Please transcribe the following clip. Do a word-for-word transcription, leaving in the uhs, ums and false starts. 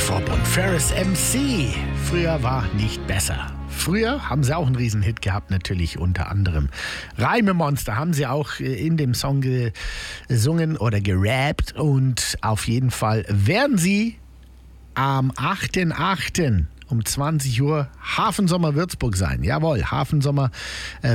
Bottrop und Ferris M C. Früher war nicht besser. Früher haben sie auch einen Riesenhit gehabt, natürlich unter anderem. Reimemonster haben sie auch in dem Song gesungen oder gerappt. Und auf jeden Fall werden sie am achten achten um zwanzig Uhr Hafensommer Würzburg sein. Jawohl, Hafensommer äh,